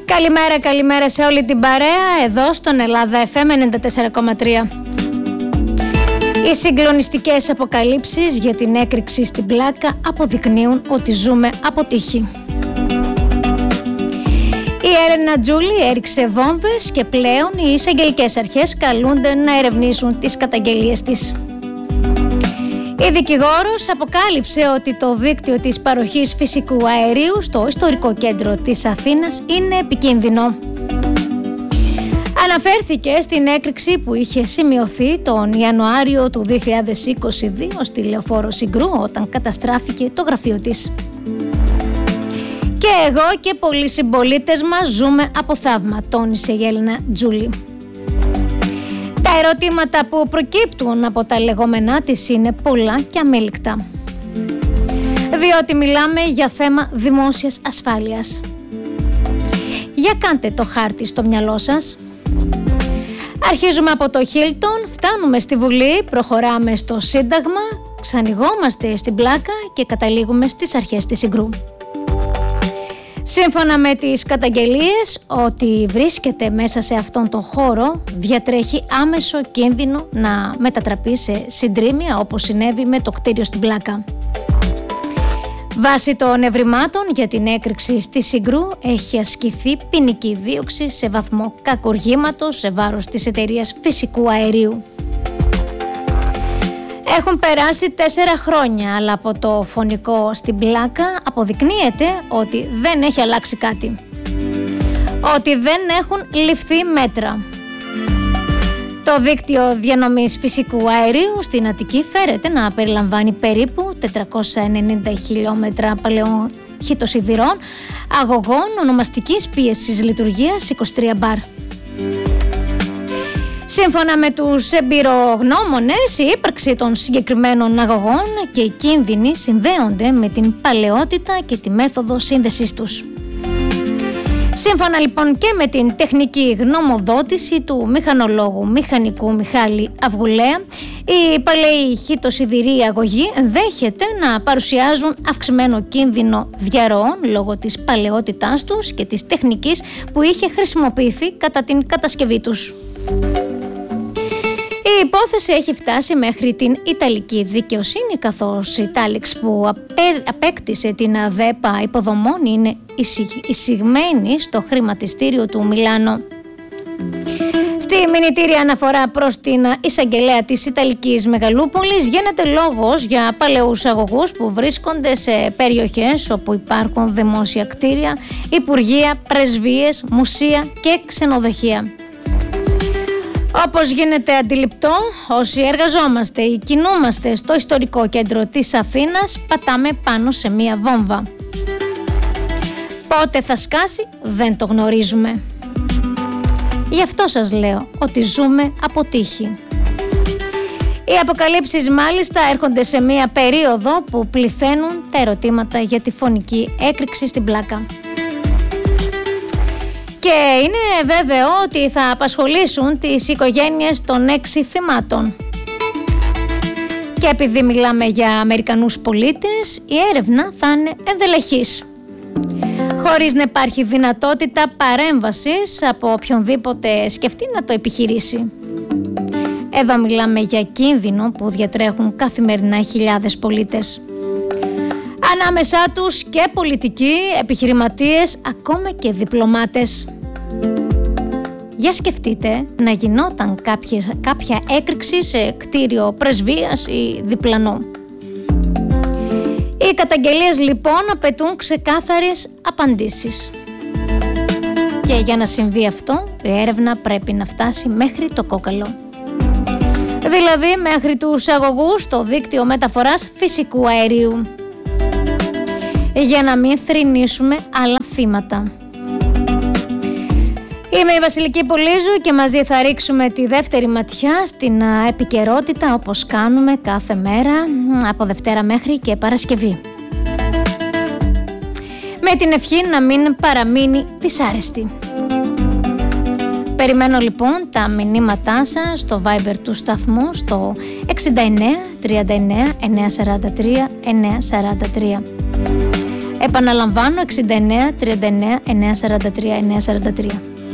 Καλημέρα σε όλη την παρέα εδώ στον Ελλάδα FM 94,3. Οι συγκλονιστικές αποκαλύψεις για την έκρηξη στην Πλάκα αποδεικνύουν ότι ζούμε από τύχη. Η Έλενα Τζούλη έριξε βόμβες και πλέον οι εισαγγελικές αρχές καλούνται να ερευνήσουν τις καταγγελίες της. Η δικηγόρος αποκάλυψε ότι το δίκτυο της παροχής φυσικού αερίου στο ιστορικό κέντρο της Αθήνας είναι επικίνδυνο. Αναφέρθηκε στην έκρηξη που είχε σημειωθεί τον Ιανουάριο του 2022 στη λεωφόρο Συγκρού όταν καταστράφηκε το γραφείο της. Και εγώ και πολλοί συμπολίτες μας ζούμε από θαύμα, τόνισε η Έλενα Τζούλη. Τα ερωτήματα που προκύπτουν από τα λεγόμενά της είναι πολλά και αμήλικτα. Διότι μιλάμε για θέμα δημόσιας ασφάλειας. Για κάντε το χάρτη στο μυαλό σας. Αρχίζουμε από το Χίλτον, φτάνουμε στη Βουλή, προχωράμε στο Σύνταγμα, ξανοιγόμαστε στην Πλάκα και καταλήγουμε στις αρχές της Συγκρού. Σύμφωνα με τις καταγγελίες, ότι βρίσκεται μέσα σε αυτόν τον χώρο διατρέχει άμεσο κίνδυνο να μετατραπεί σε συντρίμμια όπως συνέβη με το κτίριο στην Πλάκα. Βάσει των ευρημάτων για την έκρηξη στη Συγκρού έχει ασκηθεί ποινική δίωξη σε βαθμό κακουργήματος σε βάρος της εταιρείας φυσικού αερίου. Έχουν περάσει 4 χρόνια, αλλά από το φωνικό στην Πλάκα αποδεικνύεται ότι δεν έχει αλλάξει κάτι. Ότι δεν έχουν ληφθεί μέτρα. Το δίκτυο διανομής φυσικού αερίου στην Αττική φέρεται να περιλαμβάνει περίπου 490 χιλιόμετρα παλαιών χιτοσιδηρών, αγωγών ονομαστικής πίεσης λειτουργίας 23 μπαρ. Σύμφωνα με τους εμπειρογνώμονες, η ύπαρξη των συγκεκριμένων αγωγών και οι κίνδυνοι συνδέονται με την παλαιότητα και τη μέθοδο σύνδεσής τους. Σύμφωνα λοιπόν και με την τεχνική γνωμοδότηση του μηχανολόγου μηχανικού Μιχάλη Αυγουλέα, οι παλαιοί χιτοσιδηροί αγωγοί ενδέχεται να παρουσιάζουν αυξημένο κίνδυνο διαρροών λόγω της παλαιότητάς τους και της τεχνικής που είχε χρησιμοποιηθεί κατά την κατασκευή τους. Η υπόθεση έχει φτάσει μέχρι την Ιταλική δικαιοσύνη, καθώς η Τάλιξ που απέκτησε την ΔΕΠΑ υποδομών είναι εισηγμένη στο χρηματιστήριο του Μιλάνο. Στη μηνυτήρια αναφορά προς την εισαγγελέα της Ιταλικής Μεγαλούπολης γίνεται λόγος για παλαιούς αγωγούς που βρίσκονται σε περιοχές όπου υπάρχουν δημόσια κτίρια, υπουργεία, πρεσβείες, μουσεία και ξενοδοχεία. Όπως γίνεται αντιληπτό, όσοι εργαζόμαστε ή κινούμαστε στο ιστορικό κέντρο της Αθήνας, πατάμε πάνω σε μία βόμβα. Πότε θα σκάσει δεν το γνωρίζουμε. Γι' αυτό σας λέω ότι ζούμε από τύχη. Οι αποκαλύψεις μάλιστα έρχονται σε μία περίοδο που πληθαίνουν τα ερωτήματα για τη φωνική έκρηξη στην Πλάκα. Και είναι βέβαιο ότι θα απασχολήσουν τις οικογένειες των 6 θυμάτων. Και επειδή μιλάμε για Αμερικανούς πολίτες, η έρευνα θα είναι ενδελεχής, χωρίς να υπάρχει δυνατότητα παρέμβασης από οποιονδήποτε σκεφτεί να το επιχειρήσει. Εδώ μιλάμε για κίνδυνο που διατρέχουν καθημερινά χιλιάδες πολίτες. Ανάμεσά τους και πολιτικοί, επιχειρηματίες, ακόμα και διπλωμάτες. Για σκεφτείτε να γινόταν κάποια έκρηξη σε κτίριο πρεσβείας ή διπλανό. Οι καταγγελίες λοιπόν απαιτούν ξεκάθαρες απαντήσεις. Και για να συμβεί αυτό, η έρευνα πρέπει να φτάσει μέχρι το κόκαλο. Δηλαδή μέχρι τους αγωγούς στο δίκτυο μεταφοράς φυσικού αερίου. Για να μην θρηνήσουμε άλλα θύματα. Είμαι η Βασιλική Πολύζου και μαζί θα ρίξουμε τη δεύτερη ματιά στην επικαιρότητα όπως κάνουμε κάθε μέρα από Δευτέρα μέχρι και Παρασκευή. Με την ευχή να μην παραμείνει δυσάρεστη. Περιμένω λοιπόν τα μηνύματά σας στο Viber του σταθμού στο 69 39 943 943. Επαναλαμβάνω 69 39 943 943.